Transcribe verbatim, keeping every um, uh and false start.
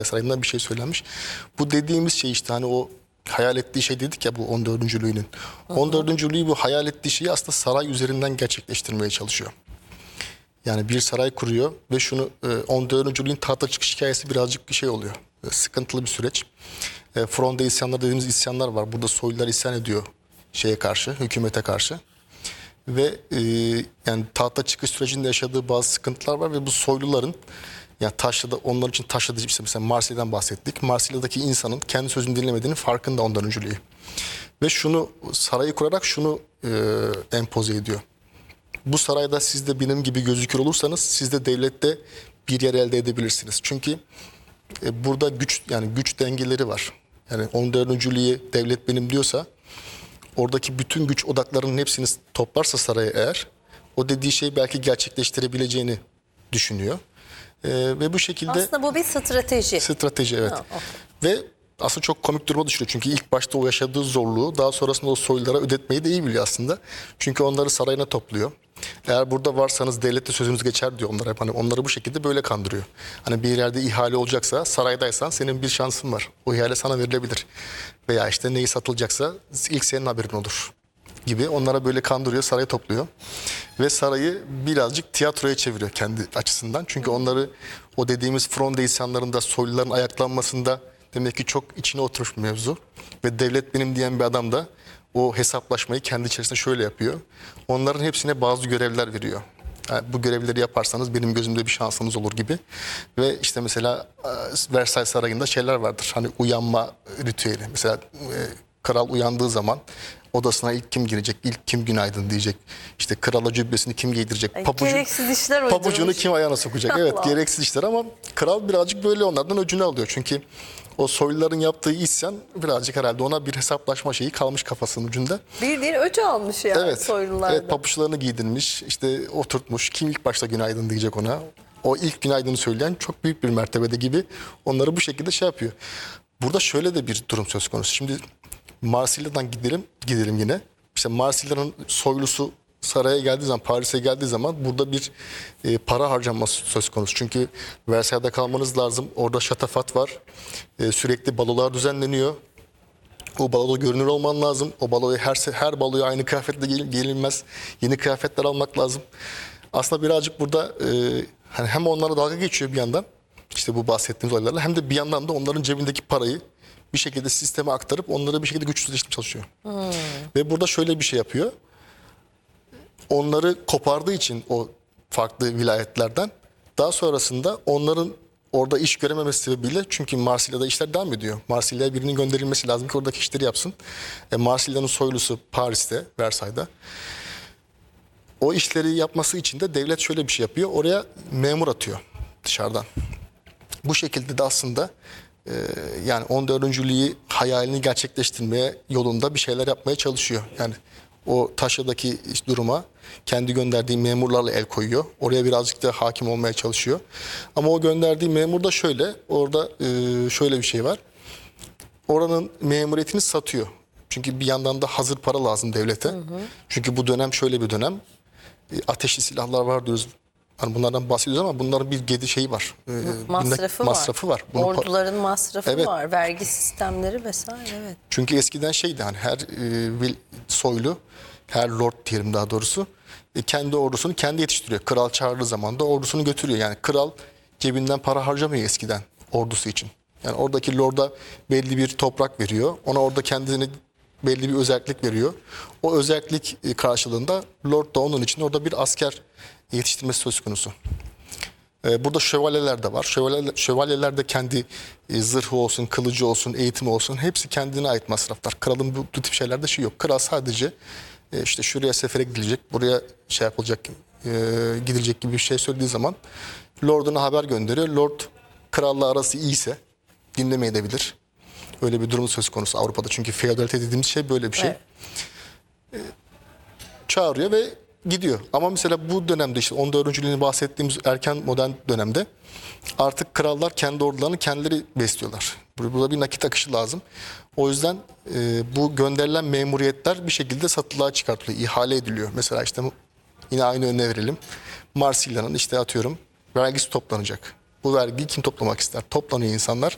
Sarayından bir şey söylenmiş. Bu dediğimiz şey işte hani o hayal ettiği şey dedik ya bu on dördüncü Louis'nin. on dördüncü Louis bu hayal ettiği şeyi aslında saray üzerinden gerçekleştirmeye çalışıyor. Yani bir saray kuruyor ve şunu on dördüncü Louis'nin tahta çıkış hikayesi birazcık bir şey oluyor. Sıkıntılı bir süreç. Fronde isyanlar dediğimiz isyanlar var. Burada soylular isyan ediyor şeye karşı, hükümete karşı. Ve e, yani tahta çıkış sürecinde yaşadığı bazı sıkıntılar var ve bu soyluların yani Taşra'da onlar için Taşra'da işte mesela Marsilya'dan bahsettik. Marsilya'daki insanın kendi sözünü dinlemediğinin farkında ondan öncülüğü. Ve şunu sarayı kurarak şunu e, empoze ediyor. Bu sarayda siz de benim gibi gözükür olursanız siz de devlette bir yer elde edebilirsiniz. Çünkü e, burada güç yani güç dengeleri var. Yani on dördüncü Louis devlet benim diyorsa oradaki bütün güç odaklarının hepsini toplarsa saraya eğer o dediği şeyi belki gerçekleştirebileceğini düşünüyor. Ee, ve bu şekilde... Aslında bu bir strateji. Strateji evet. Ha, okay. Ve aslında çok komik duruma düşüyor. Çünkü ilk başta o yaşadığı zorluğu daha sonrasında o soylulara ödetmeyi de iyi biliyor aslında. Çünkü onları sarayına topluyor. Eğer burada varsanız devlette sözünüz geçer diyor onlara. Hani onları bu şekilde böyle kandırıyor. Hani bir yerde ihale olacaksa saraydaysan senin bir şansın var. O ihale sana verilebilir. Veya işte neyi satılacaksa ilk senin haberin olur gibi onlara böyle kandırıyor, saraya topluyor. Ve sarayı birazcık tiyatroya çeviriyor kendi açısından. Çünkü onları o dediğimiz Fronde isyanlarında soyluların ayaklanmasında demek ki çok içine oturmuş bir mevzu. Ve devlet benim diyen bir adam da o hesaplaşmayı kendi içerisinde şöyle yapıyor. Onların hepsine bazı görevler veriyor. Yani bu görevleri yaparsanız benim gözümde bir şansınız olur gibi. Ve işte mesela Versailles Sarayı'nda şeyler vardır. Hani uyanma ritüeli. Mesela kral uyandığı zaman odasına ilk kim girecek, ilk kim günaydın diyecek. İşte krala cübbesini kim giydirecek, Ay, pabucu, gereksiz işler uydurmuş. pabucunu kim ayağına sokacak. Evet Allah. gereksiz işler ama kral birazcık böyle onlardan öcünü alıyor. Çünkü o soyluların yaptığı isyan birazcık herhalde ona bir hesaplaşma şeyi kalmış kafasının ucunda. Bildiğin öcü almış yani Evet, soylularda. evet pabuçlarını giydirmiş, işte oturtmuş. Kim ilk başta günaydın diyecek ona. O ilk günaydını söyleyen çok büyük bir mertebede gibi onları bu şekilde şey yapıyor. Burada şöyle de bir durum söz konusu. Şimdi Marsilya'dan gidelim, gidelim yine. İşte Marsilya'nın soylusu saraya geldiği zaman, Paris'e geldiği zaman burada bir e, para harcanması söz konusu. Çünkü Versailles'de kalmanız lazım. Orada şatafat var. E, sürekli balolar düzenleniyor. O baloda görünür olman lazım. O baloya her her baloya aynı kıyafetle gelinmez. Yeni kıyafetler almak lazım. Aslında birazcık burada e, hani hem onlara dalga geçiyor bir yandan. İşte bu bahsettiğimiz olaylarla hem de bir yandan da onların cebindeki parayı bir şekilde sisteme aktarıp onları bir şekilde güçsüzleştirmeye çalışıyor. Hmm. Ve burada şöyle bir şey yapıyor. Onları kopardığı için o farklı vilayetlerden daha sonrasında onların orada iş görememesi sebebiyle çünkü Marsilya'da işler devam ediyor. Marsilya'ya birinin gönderilmesi lazım ki oradaki işleri yapsın. E, Marsilya'nın soylusu Paris'te, Versailles'da. O işleri yapması için de devlet şöyle bir şey yapıyor. Oraya memur atıyor dışarıdan. Bu şekilde de aslında e, yani on dördüncü Louis hayalini gerçekleştirmeye yolunda bir şeyler yapmaya çalışıyor. Yani o Taşra'daki duruma kendi gönderdiği memurlarla el koyuyor. Oraya birazcık da hakim olmaya çalışıyor. Ama o gönderdiği memur da şöyle, orada e, şöyle bir şey var. Oranın memuriyetini satıyor. Çünkü bir yandan da hazır para lazım devlete. Hı hı. Çünkü bu dönem şöyle bir dönem. E, ateşli silahlar var diyoruz. Hani bunlardan bahsediyoruz ama bunların bir gedi şeyi var. E, masrafı, masrafı var. var. Orduların masrafı evet. var. Vergi sistemleri vesaire. Evet. Çünkü eskiden şeydi hani her e, soylu, her lord diyelim daha doğrusu e, kendi ordusunu kendi yetiştiriyor. Kral çağırdığı zaman da ordusunu götürüyor. Yani kral cebinden para harcamıyor eskiden ordusu için. Yani oradaki lorda belli bir toprak veriyor. Ona orada kendine belli bir özellik veriyor. O özellik karşılığında lord da onun için orada bir asker yetiştirmesi söz konusu. Burada şövalyeler de var. Şövalyeler, şövalyeler de kendi zırhı olsun, kılıcı olsun, eğitimi olsun hepsi kendine ait masraflar. Kralın bu, bu tip şeylerde şey yok. Kral sadece işte şuraya sefere gidilecek, buraya şey yapılacak, gidilecek gibi bir şey söylediği zaman lorduna haber gönderiyor. Lord kralla arası iyiyse dinlemeyebilir. Öyle bir durum söz konusu Avrupa'da. Çünkü feodalite dediğimiz şey böyle bir şey. Evet. Çağırıyor ve gidiyor. Ama mesela bu dönemde işte on dördüncü Louis'in bahsettiğimiz erken modern dönemde artık krallar kendi ordularını kendileri besliyorlar. Burada bir nakit akışı lazım. O yüzden e, bu gönderilen memuriyetler bir şekilde satılığa çıkartılıyor, ihale ediliyor. Mesela işte yine aynı örneği verelim. Marsilya'nın işte atıyorum vergisi toplanacak. Bu vergiyi kim toplamak ister? Toplanıyor insanlar.